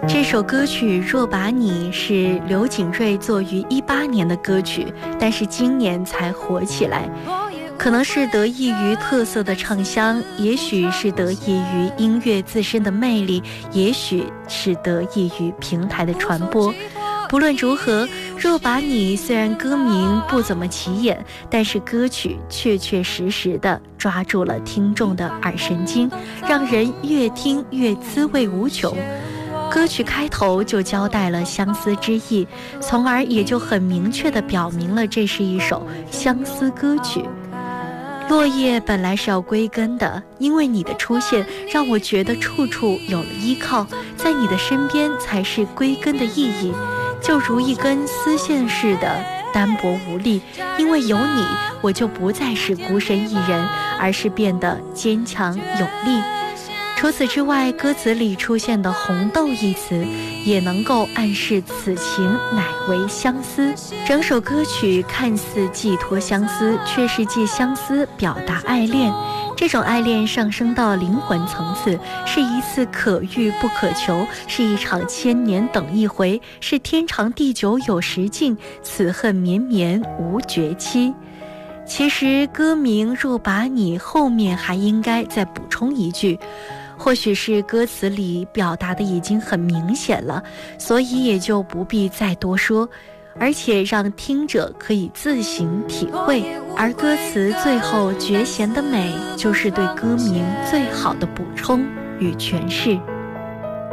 这首歌曲《若把你》是刘景瑞作于18年的歌曲，但是今年才火起来，可能是得益于特色的唱腔，也许是得益于音乐自身的魅力，也许是得益于平台的传播。不论如何，《若把你》虽然歌名不怎么起眼，但是歌曲确确实实地抓住了听众的耳神经，让人越听越滋味无穷。歌曲开头就交代了相思之意，从而也就很明确地表明了这是一首相思歌曲。落叶本来是要归根的，因为你的出现让我觉得处处有了依靠，在你的身边才是归根的意义，就如一根丝线似的单薄无力，因为有你，我就不再是孤身一人，而是变得坚强有力。除此之外，歌词里出现的红豆一词也能够暗示此情乃为相思。整首歌曲看似寄托相思，却是借相思表达爱恋，这种爱恋上升到灵魂层次，是一次可遇不可求，是一场千年等一回，是天长地久有时尽，此恨绵绵无绝期。其实歌名《若把你》后面还应该再补充一句，或许是歌词里表达的已经很明显了，所以也就不必再多说，而且让听者可以自行体会。而歌词最后绝弦的美，就是对歌名最好的补充与诠释。